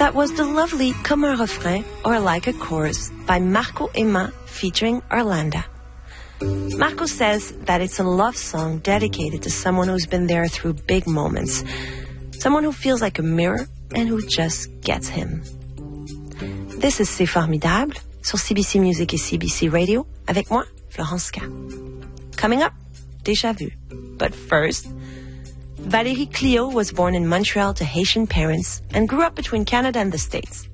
That was the lovely Comme un refrain, or Like a Chorus, by Marco Emma featuring Orlando. Marco says that it's a love song dedicated to someone who's been there through big moments, someone who feels like a mirror and who just gets him. This is C'est Formidable sur CBC Music et CBC Radio avec moi, Florence K. Coming up, Déjà Vu. But first, Valérie Clio was born in Montreal to Haitian parents and grew up between Canada and the States.